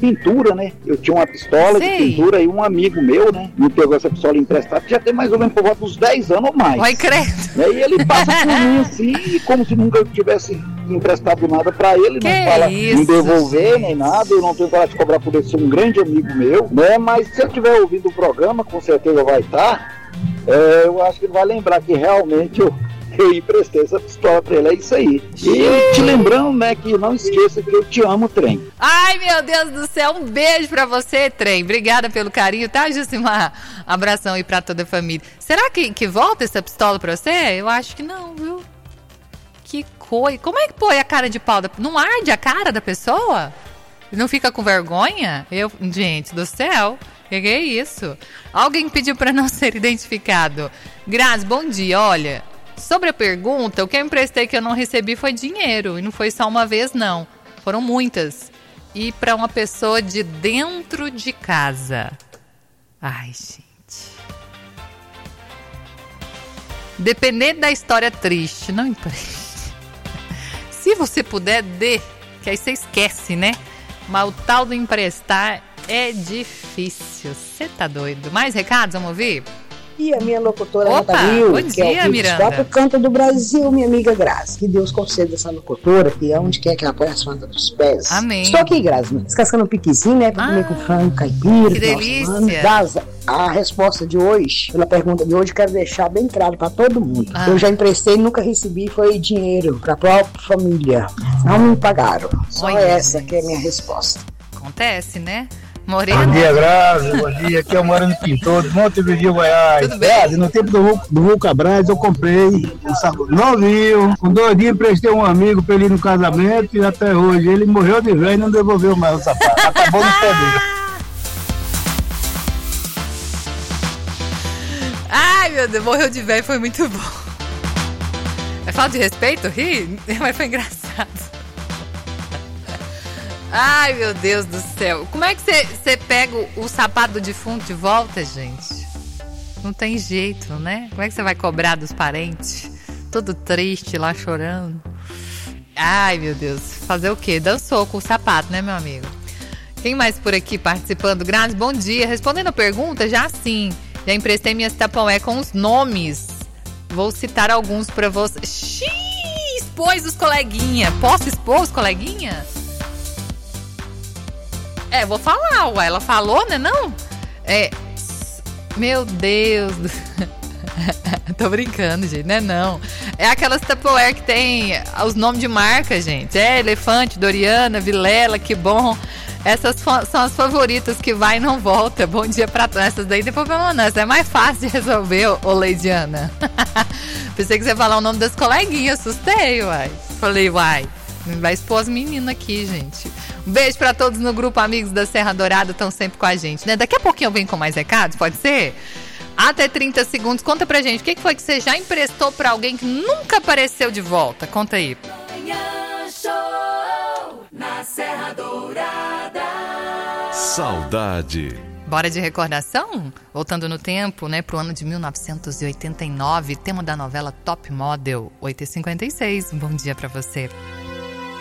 pintura, né? Eu tinha uma pistola de pintura e um amigo meu, né, me pegou essa pistola emprestada, que já tem mais ou menos por volta dos 10 anos ou mais. Vai credo. E ele passa por mim assim, como se nunca tivesse emprestado nada pra ele, que não fala isso, em devolver, gente, nem nada, eu não tenho coragem de cobrar por ele ser um grande amigo meu, né? Mas se ele estiver ouvindo o programa, com certeza vai estar. Eu acho que ele vai lembrar que realmente eu emprestei essa pistola pra ele, é isso aí. E te lembrando, né, que não esqueça que eu te amo, trem. Ai, meu Deus do céu, um beijo pra você, trem. Obrigada pelo carinho, tá, Jucimar? Abração aí pra toda a família. Será que volta essa pistola pra você? Eu acho que não, viu? Que coisa. Como é que põe a cara de pau? Não arde a cara da pessoa? Não fica com vergonha? Gente do céu, que é isso? Alguém pediu pra não ser identificado. Grazi, bom dia, olha... Sobre a pergunta, o que eu emprestei que eu não recebi foi dinheiro. E não foi só uma vez, não. Foram muitas. E para uma pessoa de dentro de casa. Ai, gente. Dependendo da história triste, não empreste. Se você puder, dê. Que aí você esquece, né? Mas o tal do emprestar é difícil. Você tá doido? Mais recados? Vamos ouvir? E a minha locutora Opa, Natalio, bom que dia, é o Miranda. quatro cantos do Brasil, minha amiga Grazi. Que Deus conceda essa locutora, que aonde quer que ela põe as plantas dos pés. Amém. Estou aqui, Grazi, descascando um piquezinho, né? Pra comer com frango, caipira. Que delícia. Grazi, a resposta de hoje, pela pergunta de hoje, eu quero deixar bem claro pra todo mundo. Eu já emprestei e nunca recebi, foi dinheiro pra própria família. Não me pagaram. Só essa que é a minha resposta. Acontece, né? Moreno. Bom dia, Grazi. Bom dia. Aqui é o Moreno Pintor, de Montevideo, Goiás. Tudo bem? Grazi, no tempo do Vulca Braz, eu comprei um saco novinho. Com 2 dias, emprestei um amigo pra ele ir no casamento e até hoje ele morreu de velho e não devolveu mais o sapato. Acabou no pé dele. Ai, meu Deus, morreu de velho, foi muito bom. É falta de respeito rir? Mas foi engraçado. Ai, meu Deus do céu. Como é que você pega o sapato do defunto de volta, gente? Não tem jeito, né? Como é que você vai cobrar dos parentes? Todo triste lá, chorando. Ai, meu Deus. Fazer o quê? Dançou com o sapato, né, meu amigo? Quem mais por aqui participando? Grazi, bom dia. Respondendo a pergunta, já sim. Já emprestei minhas Tupperware com os nomes. Vou citar alguns pra você. Xiii, expôs os coleguinha. Posso expor os coleguinha? Vou falar, ué. Ela falou, né, não? Meu Deus. Tô brincando, gente, né, não. É aquelas Tupperware que tem os nomes de marca, gente. Elefante, Doriana, Vilela, que bom. Essas são as favoritas que vai e não volta. Bom dia pra todos. Essas daí depois não. Essa é mais fácil de resolver, ô Leidiana. Pensei que você ia falar o nome das coleguinhas. Assustei, uai. Falei, uai. Vai expor as meninas aqui, gente. Um beijo pra todos no grupo Amigos da Serra Dourada, estão sempre com a gente, né? Daqui a pouquinho eu venho com mais recados, pode ser? Até 30 segundos, conta pra gente, o que foi que você já emprestou pra alguém que nunca apareceu de volta? Conta aí. Manhã Show na Serra Dourada. Saudade. Bora de recordação? Voltando no tempo, né, pro ano de 1989, tema da novela Top Model, 8h56. Bom dia pra você.